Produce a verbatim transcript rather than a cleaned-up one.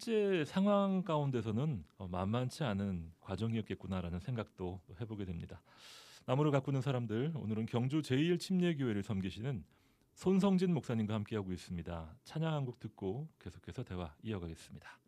실제 상황 가운데서는 어, 만만치 않은 과정이었겠구나라는 생각도 해보게 됩니다. 나무를 가꾸는 사람들, 오늘은 경주 제일 침례교회를 섬기시는 손성진 목사님과 함께하고 있습니다. 찬양 한 곡 듣고 계속해서 대화 이어가겠습니다.